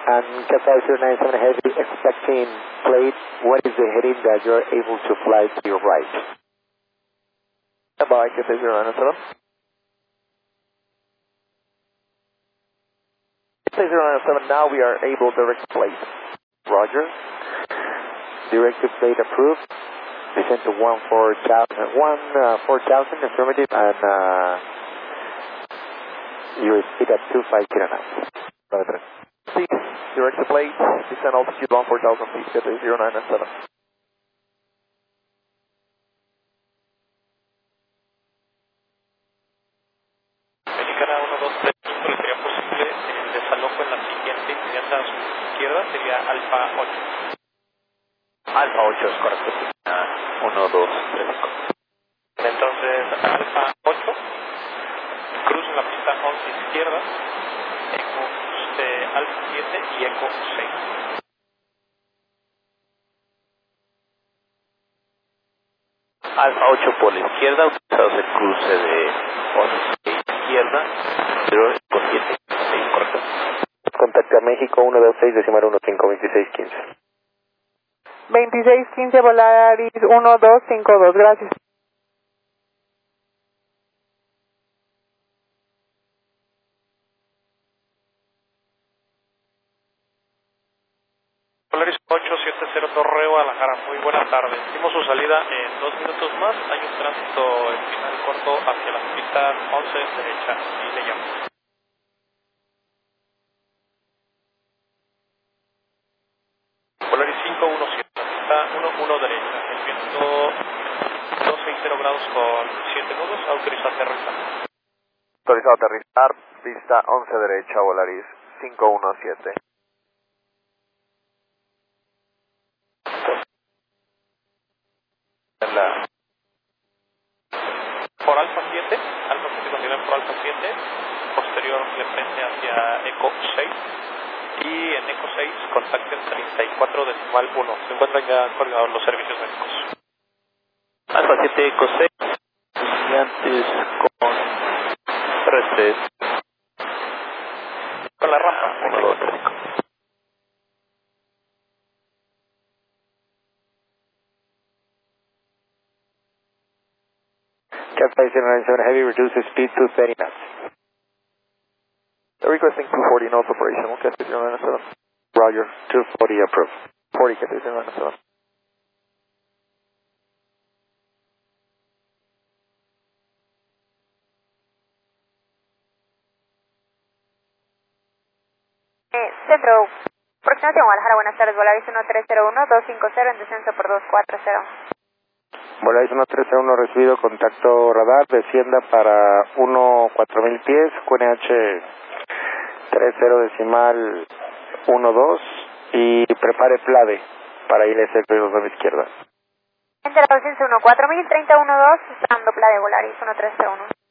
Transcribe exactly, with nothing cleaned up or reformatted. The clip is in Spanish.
And Qatar zero nine seven Heavy expecting plate, what is the heading that you're able to fly to your right? Bye, Qatar zero nine seven. Qatar zero nine seven, now we are able to direct plate. Roger. Directive plate approved. Descend to one four thousand, one uh, four thousand affirmative, and uh, your speed at two five zero nine. Please, direct the plate, descend altitude one four thousand feet, Qatar zero nine seven. Mexicana uno dos tres, sería posible el desalojo en la siguiente inmediata a su izquierda, sería Alfa ocho. Alfa ocho es correcto. uno dos tres. Entonces, Alfa ocho, cruza la pista once izquierda, Eco eh, Alfa siete y Eco seis. Alfa ocho por la izquierda, usados el cruce de once izquierda, pero Eco siete, seis, correcto. Contacta México uno dos seis, decimal uno cinco, veintiséis quince. veintiséis quince Volaris uno dos cinco dos, gracias. Volaris ocho siete cero Torreo, Guadalajara, muy buena tarde. Hicimos su salida en dos minutos más, hay un tránsito en final corto hacia la pista once derecha, y le llamo. Volaris cinco uno siete, pista uno uno derecha, el viento doscientos sesenta grados con siete nudos, autorizado a aterrizar. Autorizado a aterrizar, pista once derecha, Volaris cinco uno siete. La... Por Alfa siete, Alfa siete continúa por Alfa siete, posterior le prende hacia Eco seis, y en Eco seis contacten treinta y cuatro decimal uno. Se encuentran ya colgados los servicios médicos. Alfa siete Eco seis, estudiantes con R tres. Con la rampa. uno dos tres. Qatar zero nine seven Heavy reduces speed to thirty knots. They're requesting two forty knots operational, Qatar zero nine seven. Roger, two forty approved. forty, Qatar zero nine seven. Eh, Centro, aproximación Guadalajara, buenas tardes, Volaris uno tres cero uno dos cinco cero en descenso por dos cuatro cero. Volaris uno tres cero uno recibido, contacto radar, descienda para uno cuatro mil pies, Q N H treinta decimal uno dos y prepare PLADE para I L S dos a la izquierda. Enter uno cuatro mil, treinta uno dos, usando PLADE Volaris uno tres cero uno.